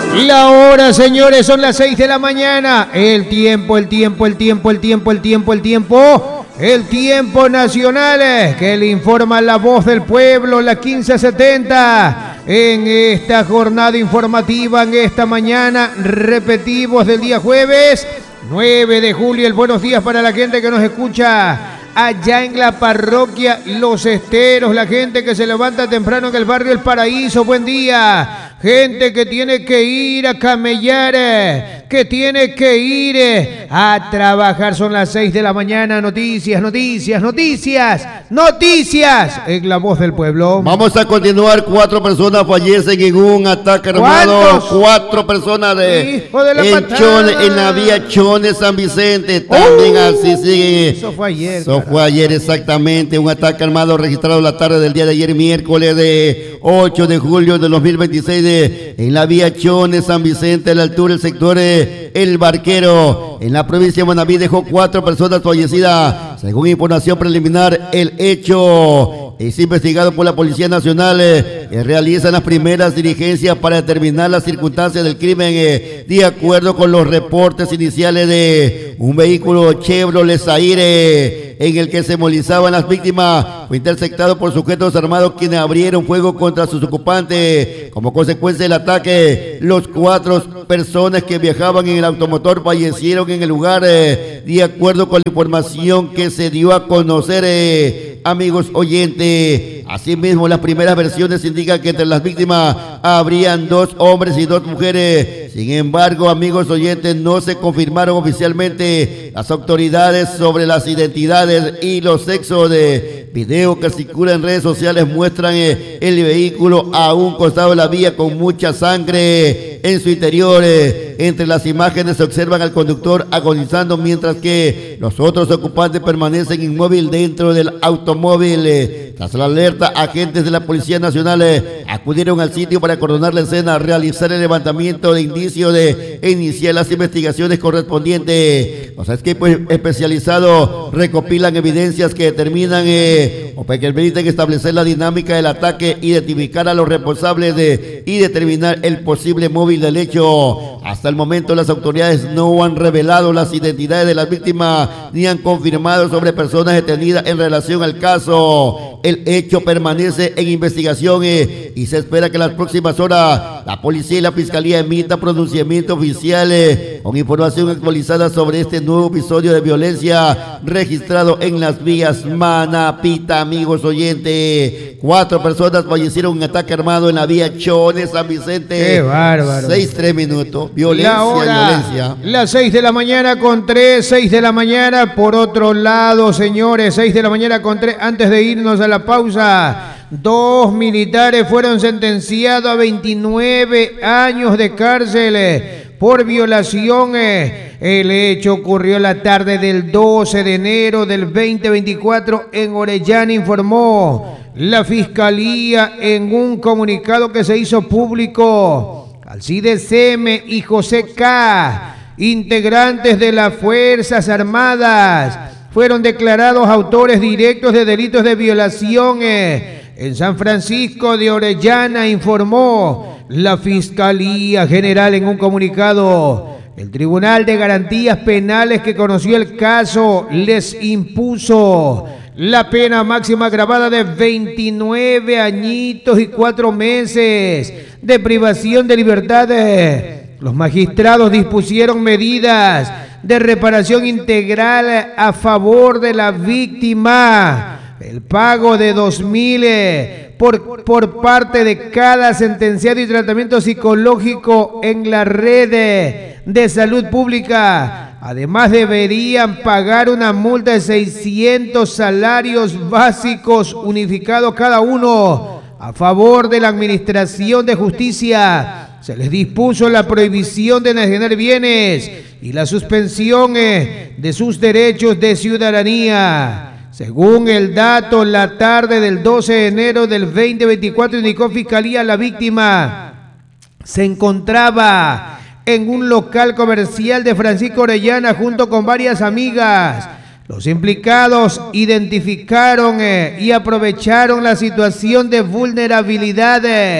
La hora, señores, son las 6 de la mañana. El tiempo nacional que le informa la voz del pueblo, la 1570. En esta jornada informativa, en esta mañana, repetimos del día jueves 9 de julio. El buenos días para la gente que nos escucha allá en la parroquia Los Esteros, la gente que se levanta temprano en el barrio El Paraíso, buen día. Gente que tiene que ir a camellar, que tiene que ir a trabajar. Son las 6 de la mañana. Noticias en la voz del pueblo. Vamos a continuar. 4 personas fallecen en un ataque armado. 4 personas en la vía Chones San Vicente. También así sigue. Eso fue ayer. Eso fue ayer exactamente. Un ataque armado registrado la tarde del día de ayer, miércoles de 8 de julio de 2026 en la vía Chones San Vicente, a la altura del sector El Barquero, en la provincia de Manabí. Dejó 4 personas fallecidas. Según información preliminar, el hecho es investigado por la Policía Nacional, que realizan las primeras diligencias para determinar las circunstancias del crimen, de acuerdo con los reportes iniciales de un vehículo Chevrolet Zaire en el que se movilizaban las víctimas. Fue interceptado por sujetos armados quienes abrieron fuego contra sus ocupantes. Como consecuencia del ataque, los 4 personas que viajaban en el automotor fallecieron en el lugar, de acuerdo con la información que se dio a conocer, amigos oyentes. Asimismo, las primeras versiones indican que entre las víctimas habrían 2 hombres y 2 mujeres. Sin embargo, amigos oyentes, no se confirmaron oficialmente las autoridades sobre las identidades y los sexos. De video que circula en redes sociales muestran el vehículo a un costado de la vía con mucha sangre en su interior. Entre las imágenes se observan al conductor agonizando, mientras que los otros ocupantes permanecen inmóviles dentro del automóvil. Tras la alerta, agentes de la Policía Nacional acudieron al sitio para coordinar la escena, realizar el levantamiento de indicios e iniciar las investigaciones correspondientes. Los equipos especializados recopilan evidencias que determinan o que permiten establecer la dinámica del ataque, identificar a los responsables y determinar el posible móvil del hecho. Hasta el momento, las autoridades no han revelado las identidades de las víctimas ni han confirmado sobre personas detenidas en relación al caso. El hecho permanece en investigación y se espera que en las próximas horas la policía y la fiscalía emita pronunciamiento oficial con información actualizada sobre este nuevo episodio de violencia registrado en las vías Manapita, amigos oyentes. 4 personas fallecieron en un ataque armado en la vía Chones San Vicente. ¡Qué bárbaro! 6-3 minutos. Violencia. Las 6 de la mañana con 3, 6 de la mañana. Por otro lado, señores, 6 de la mañana con 3. Antes de irnos a la pausa, 2 militares fueron sentenciados a 29 años de cárcel por violación. El hecho ocurrió la tarde del 12 de enero del 2024 en Orellana, informó la Fiscalía en un comunicado que se hizo público. Alcides M. y José K., integrantes de las Fuerzas Armadas, fueron declarados autores directos de delitos de violación en San Francisco de Orellana, informó la Fiscalía General en un comunicado. El Tribunal de Garantías Penales, que conoció el caso, les impuso la pena máxima agravada de 29 añitos y 4 meses de privación de libertad. Los magistrados dispusieron medidas de reparación integral a favor de la víctima, el pago de 2.000 por parte de cada sentenciado y tratamiento psicológico en la red de salud pública. Además, deberían pagar una multa de 600 salarios básicos unificados cada uno a favor de la Administración de Justicia. Se les dispuso la prohibición de enajenar bienes y la suspensión de sus derechos de ciudadanía. Según el dato, la tarde del 12 de enero del 2024 indicó Fiscalía, la víctima se encontraba en un local comercial de Francisco Orellana junto con varias amigas. Los implicados identificaron y aprovecharon la situación de vulnerabilidad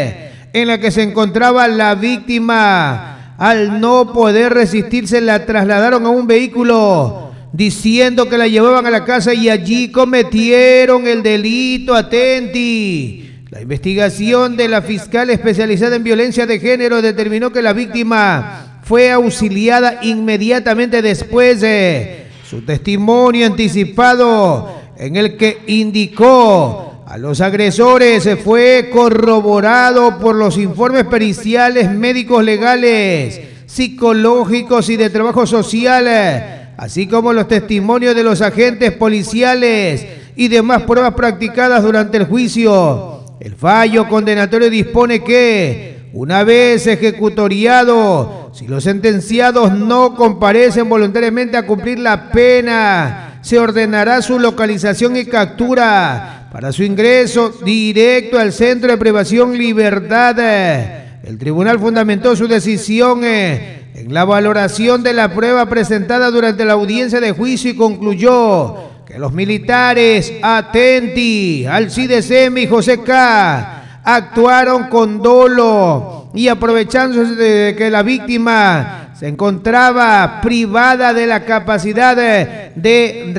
en la que se encontraba la víctima. Al no poder resistirse, la trasladaron a un vehículo diciendo que la llevaban a la casa y allí cometieron el delito. Atenti. La investigación de la fiscal especializada en violencia de género determinó que la víctima fue auxiliada inmediatamente después de su testimonio anticipado, en el que indicó a los agresores, fue corroborado por los informes periciales, médicos, legales, psicológicos y de trabajo social, así como los testimonios de los agentes policiales y demás pruebas practicadas durante el juicio. El fallo condenatorio dispone que, una vez ejecutoriado, si los sentenciados no comparecen voluntariamente a cumplir la pena, se ordenará su localización y captura para su ingreso directo al Centro de Privación Libertad. El tribunal fundamentó su decisión en la valoración de la prueba presentada durante la audiencia de juicio y concluyó que los militares, atenti, Alcides M. y José K., actuaron con dolo y aprovechándose de que la víctima se encontraba privada de la capacidad de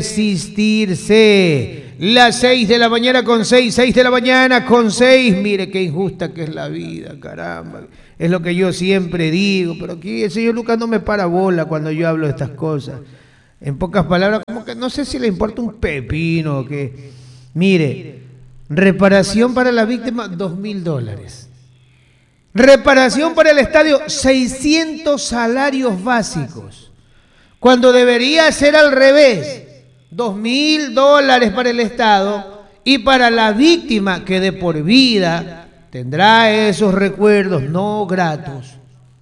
resistirse. Las 6 de la mañana con 6 de la mañana con 6. Mire qué injusta que es la vida, caramba. Es lo que yo siempre digo, pero aquí el señor Lucas no me para bola cuando yo hablo de estas cosas. En pocas palabras, como que no sé si le importa un pepino. Que mire, reparación para la víctima, $2.000. Reparación para el estadio, 600 salarios básicos. Cuando debería ser al revés, $2.000 para el Estado y para la víctima, que de por vida tendrá esos recuerdos no gratos.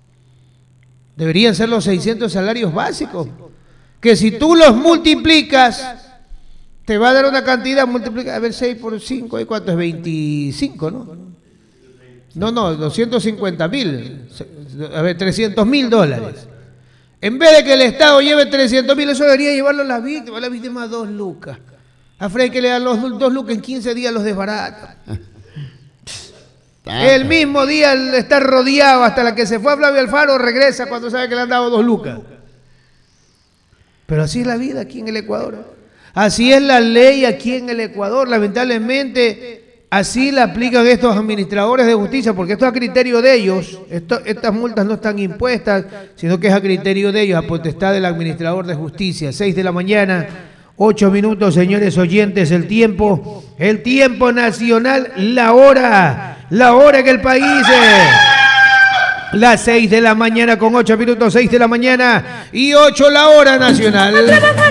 Deberían ser los 600 salarios básicos, que si tú los multiplicas, te va a dar una cantidad, multiplica, a ver, 6 por 5, ¿cuánto es? 25, ¿no? No, 250.000, a ver, $300.000. En vez de que el Estado lleve 300.000, eso debería llevarlo a la víctima 2 lucas. A Frey que le dan los 2 lucas en 15 días los desbarata. El mismo día está rodeado, hasta la que se fue a Flavio Alfaro regresa cuando sabe que le han dado 2 lucas. Pero así es la vida aquí en el Ecuador. Así es la ley aquí en el Ecuador. Lamentablemente, así la aplican estos administradores de justicia, porque esto es a criterio de ellos. Estas multas no están impuestas, sino que es a criterio de ellos, a potestad del administrador de justicia. 6 de la mañana, 8 minutos, señores oyentes, el tiempo nacional, la hora en el país. Las 6 de la mañana con 8 minutos, 6 de la mañana y 8 la hora nacional.